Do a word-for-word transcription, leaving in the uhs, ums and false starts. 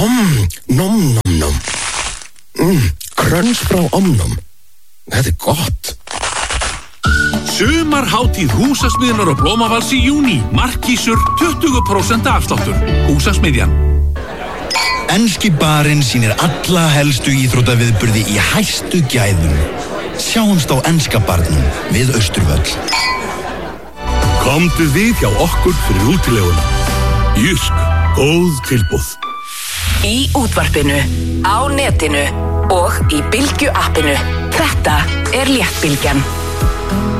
Nom, nom, nom, nom. Mm, kröns frá Omnum. Þetta er gott. Sumarhátíð Húsasmiðjunar og Blómavals í júní. Markísur tuttugu prósent afsláttur. Húsasmiðjan. Enski barinn sýnir alla helstu íþróttaviðburði í hæstu gæðum. Sjáumst á enska barnum við Austurvöll. Komdu við hjá okkur fyrir útileguna. Jysk, góð tilboð. Í útvarpinu, á netinu og í Bylgju appinu. Þetta er Léttbylgjan.